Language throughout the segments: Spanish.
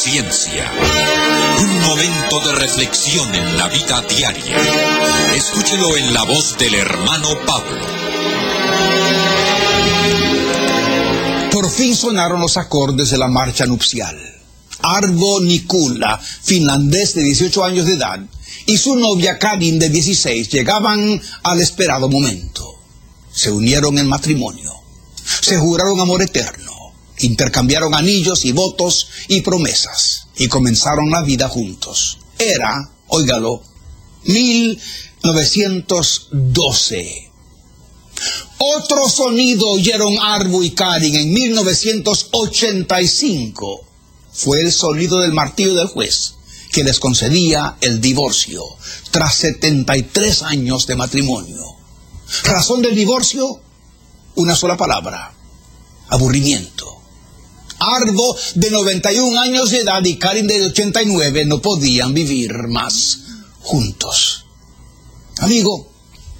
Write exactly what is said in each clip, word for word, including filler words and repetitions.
Ciencia. Un momento de reflexión en la vida diaria. Escúchelo en la voz del hermano Pablo. Por fin sonaron los acordes de la marcha nupcial. Arvo Nikula, finlandés de dieciocho años de edad, y su novia Karin de dieciséis llegaban al esperado momento. Se unieron en matrimonio. Se juraron amor eterno. Intercambiaron anillos y votos y promesas, y comenzaron la vida juntos. Era, óigalo, mil novecientos doce. Otro sonido oyeron Arvo y Karin en mil novecientos ochenta y cinco. Fue el sonido del martillo del juez, que les concedía el divorcio, tras setenta y tres años de matrimonio. ¿Razón del divorcio? Una sola palabra: aburrimiento. Arvo, de noventa y un años de edad, y Karin, de ochenta y nueve, no podían vivir más juntos. Amigo,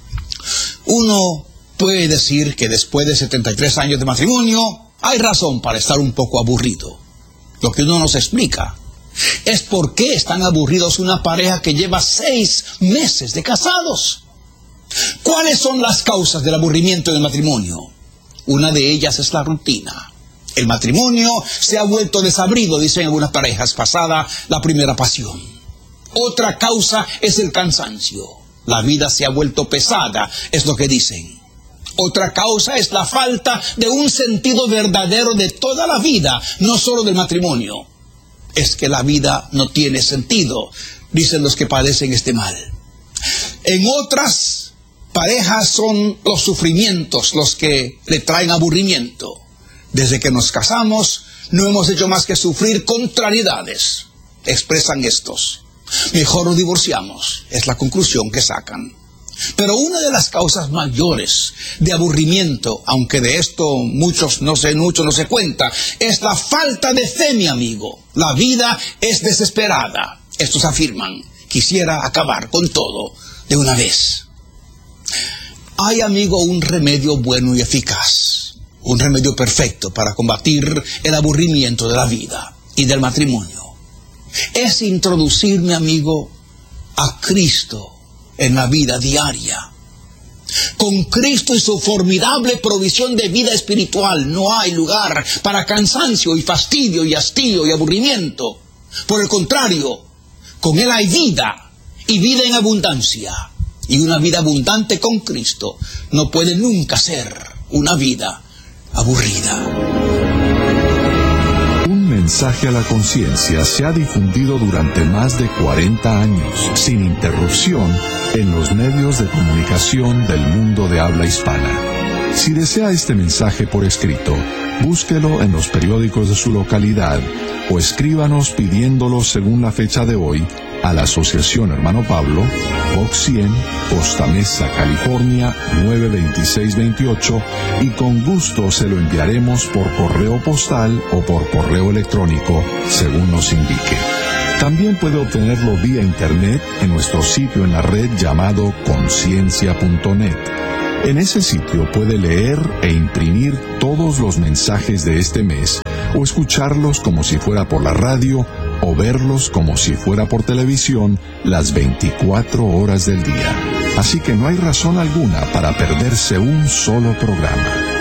uno puede decir que después de setenta y tres años de matrimonio, hay razón para estar un poco aburrido. Lo que uno nos explica es por qué están aburridos una pareja que lleva seis meses de casados. ¿Cuáles son las causas del aburrimiento del matrimonio? Una de ellas es la rutina. El matrimonio se ha vuelto desabrido, dicen algunas parejas, pasada la primera pasión. Otra causa es el cansancio. La vida se ha vuelto pesada, es lo que dicen. Otra causa es la falta de un sentido verdadero de toda la vida, no solo del matrimonio. Es que la vida no tiene sentido, dicen los que padecen este mal. En otras parejas son los sufrimientos los que le traen aburrimiento. Desde que nos casamos, no hemos hecho más que sufrir contrariedades, expresan estos. Mejor nos divorciamos, es la conclusión que sacan. Pero una de las causas mayores de aburrimiento, aunque de esto muchos no se, mucho no se cuenta, es la falta de fe, mi amigo. La vida es desesperada, estos afirman. Quisiera acabar con todo de una vez. Hay, amigo, un remedio bueno y eficaz. Un remedio perfecto para combatir el aburrimiento de la vida y del matrimonio. Es introducir, mi amigo, a Cristo en la vida diaria. Con Cristo y su formidable provisión de vida espiritual no hay lugar para cansancio y fastidio y hastío y aburrimiento. Por el contrario, con Él hay vida y vida en abundancia. Y una vida abundante con Cristo no puede nunca ser una vida aburrida. Un mensaje a la conciencia se ha difundido durante más de cuarenta años, sin interrupción, en los medios de comunicación del mundo de habla hispana. Si desea este mensaje por escrito, búsquelo en los periódicos de su localidad o escríbanos pidiéndolo según la fecha de hoy a la Asociación Hermano Pablo, Box cien, Costa Mesa, California, nueve dos seis dos ocho, y con gusto se lo enviaremos por correo postal o por correo electrónico, según nos indique. También puede obtenerlo vía internet en nuestro sitio en la red llamado conciencia punto net. En ese sitio puede leer e imprimir todos los mensajes de este mes, o escucharlos como si fuera por la radio, o verlos como si fuera por televisión las veinticuatro horas del día. Así que no hay razón alguna para perderse un solo programa.